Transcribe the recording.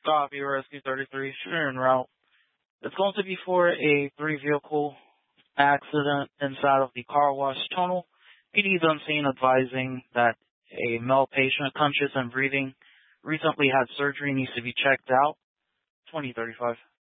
Copy Rescue 33, sure en route. It's going to be for a three-vehicle accident inside of the car wash tunnel. PD on scene advising that a male patient, conscious and breathing, recently had surgery, needs to be checked out. 2035.